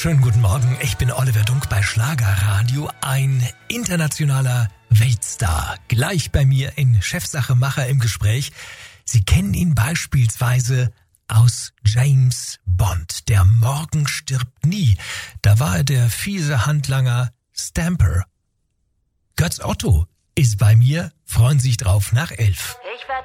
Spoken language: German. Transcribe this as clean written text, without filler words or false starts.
Schönen guten Morgen, ich bin Oliver Dunk bei Schlagerradio, ein internationaler Weltstar. Gleich bei mir in Chefsache Macher im Gespräch. Sie kennen ihn beispielsweise aus James Bond. Der Morgen stirbt nie. Da war er der fiese Handlanger Stamper. Götz Otto ist bei mir. Freuen Sie sich drauf nach 11.